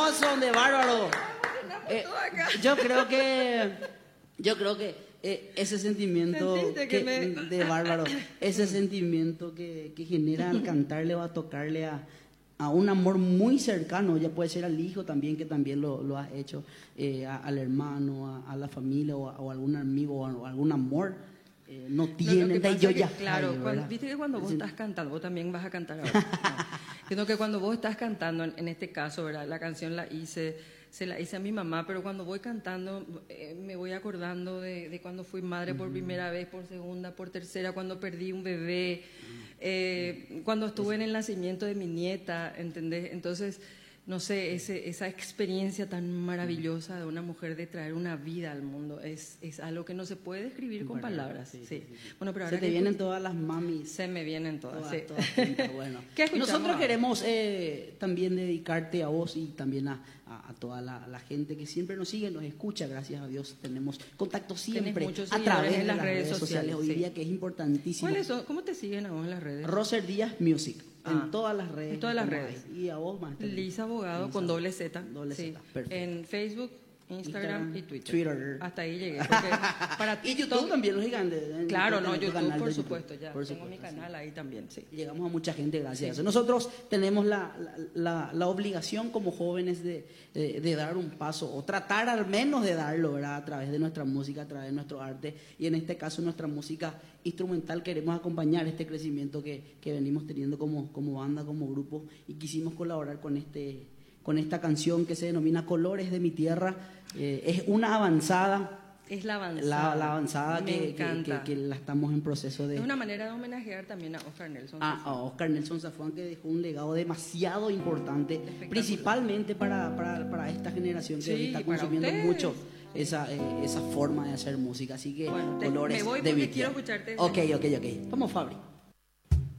son de bárbaro. Yo creo que ese sentimiento de bárbaro, ese sentimiento que genera al cantarle o a tocarle a un amor muy cercano, ya puede ser al hijo también, que también lo has hecho, al hermano, a la familia o a algún amigo o a algún amor. No tienen, claro, viste que cuando vos estás cantando, vos también vas a cantar ahora, ¿no? Sino que cuando vos estás cantando, en este caso, ¿verdad? La canción se la hice a mi mamá, pero cuando voy cantando me voy acordando de cuando fui madre por primera vez, por segunda, por tercera, cuando perdí un bebé, cuando estuve en el nacimiento de mi nieta, ¿entendés? Entonces, no sé, esa experiencia tan maravillosa de una mujer de traer una vida al mundo es algo que no se puede describir con palabras. Sí. Bueno, pero ahora se te vienen todas las mamis. Se me vienen todas, sí. Todas bueno. Nosotros queremos también dedicarte a vos y también a toda la gente que siempre nos sigue, nos escucha, gracias a Dios. Tenemos contacto siempre a través de las redes sociales hoy día, que es importantísimo. ¿Cuáles son? ¿Cómo te siguen a vos en las redes? Roser Díaz Music. En todas las redes. En todas las redes. Y a vos, Master. Lisa Abogado con doble Z. Doble Z, perfecto. En Facebook, Instagram y Twitter. Hasta ahí llegué. Para y YouTube también, lógicamente. Claro, no, YouTube, por supuesto, ya. Tengo mi canal ahí también, sí. Llegamos a mucha gente gracias a eso. Nosotros tenemos la obligación como jóvenes de dar un paso, o tratar al menos de darlo, ¿verdad? A través de nuestra música, a través de nuestro arte, y en este caso nuestra música instrumental. Queremos acompañar este crecimiento que venimos teniendo como banda, como grupo, y quisimos colaborar con esta canción que se denomina Colores de mi Tierra. Es una avanzada. Es la avanzada. La avanzada que la estamos en proceso de... Es una manera de homenajear también a Oscar Nelson. A Oscar Nelson Zafón, que dejó un legado demasiado importante, principalmente para esta generación que está consumiendo mucho esa forma de hacer música. Así que, bueno, Colores me voy de mi porque quiero Tierra. escucharte. Ok. Vamos, Fabri.